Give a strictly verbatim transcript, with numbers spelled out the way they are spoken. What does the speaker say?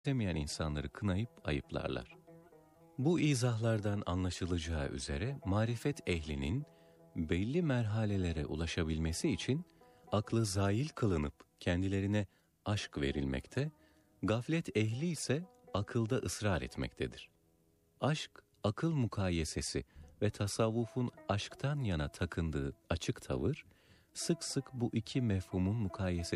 istemeyen insanları kınayıp ayıplarlar. Bu izahlardan anlaşılacağı üzere marifet ehlinin belli merhalelere ulaşabilmesi için aklı zail kılınıp kendilerine aşk verilmekte, gaflet ehli ise akılda ısrar etmektedir. Aşk, akıl mukayesesi ve tasavvufun aşktan yana takındığı açık tavır, sık sık bu iki mefhumun mukayesesi